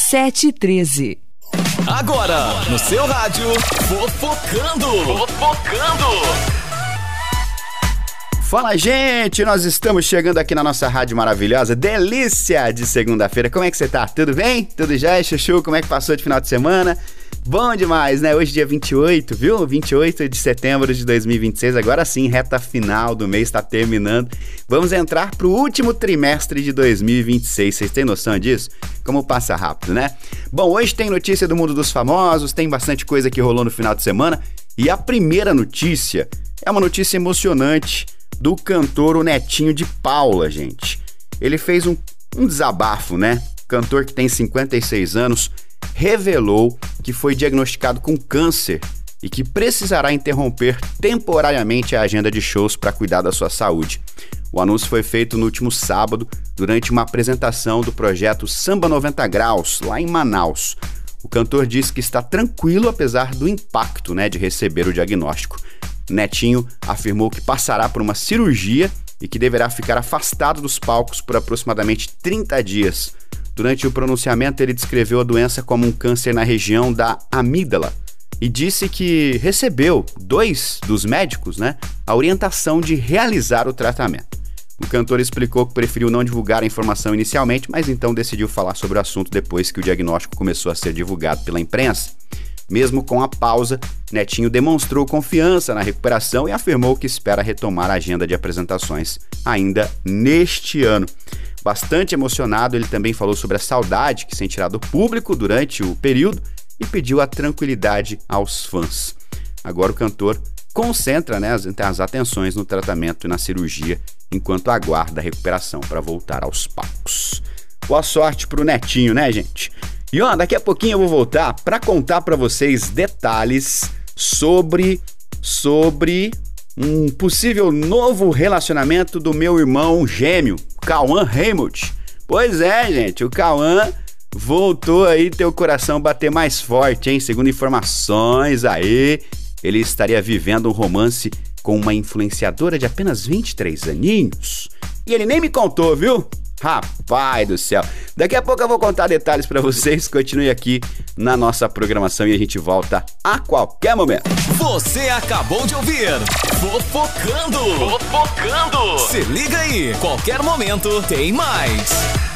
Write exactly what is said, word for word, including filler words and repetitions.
sete e treze. Agora, no seu rádio, Fofocando. Fofocando. Fala, gente! Nós estamos chegando aqui na nossa rádio maravilhosa, delícia de segunda-feira. Como é que você tá? Tudo bem? Tudo já, Chuchu? Como é que passou de final de semana? Bom demais, né? Hoje dia vinte e oito, viu? vinte e oito de setembro de dois mil e vinte e seis, agora sim, reta final do mês, tá terminando. Vamos entrar pro último trimestre de dois mil e vinte e seis, vocês têm noção disso? Como passa rápido, né? Bom, hoje tem notícia do mundo dos famosos, tem bastante coisa que rolou no final de semana, e a primeira notícia é uma notícia emocionante do cantor o Netinho de Paula, gente. Ele fez um, um desabafo, né? O cantor que tem cinquenta e seis anos revelou que foi diagnosticado com câncer e que precisará interromper temporariamente a agenda de shows para cuidar da sua saúde. O anúncio foi feito no último sábado, durante uma apresentação do projeto Samba noventa Graus, lá em Manaus. O cantor disse que está tranquilo apesar do impacto, né, de receber o diagnóstico. Netinho afirmou que passará por uma cirurgia e que deverá ficar afastado dos palcos por aproximadamente trinta dias. Durante o pronunciamento, ele descreveu a doença como um câncer na região da amígdala e disse que recebeu, dois dos médicos, né, a orientação de realizar o tratamento. O cantor explicou que preferiu não divulgar a informação inicialmente, mas então decidiu falar sobre o assunto depois que o diagnóstico começou a ser divulgado pela imprensa. Mesmo com a pausa, Netinho demonstrou confiança na recuperação e afirmou que espera retomar a agenda de apresentações ainda neste ano. Bastante emocionado, ele também falou sobre a saudade que sentirá do público durante o período e pediu a tranquilidade aos fãs. Agora o cantor concentra, né, as, as atenções no tratamento e na cirurgia enquanto aguarda a recuperação para voltar aos palcos. Boa sorte pro Netinho, né, gente? E ó, daqui a pouquinho eu vou voltar para contar para vocês detalhes sobre, sobre um possível novo relacionamento do meu irmão gêmeo, Cauã Raymond. Pois é, gente, o Cauã voltou aí ter o coração bater mais forte, hein? Segundo informações aí, ele estaria vivendo um romance com uma influenciadora de apenas vinte e três aninhos. E ele nem me contou, viu? Rapaz do céu, daqui a pouco eu vou contar detalhes pra vocês, continue aqui na nossa programação e a gente volta a qualquer momento. Você acabou de ouvir Fofocando. Fofocando. Se liga aí, qualquer momento tem mais.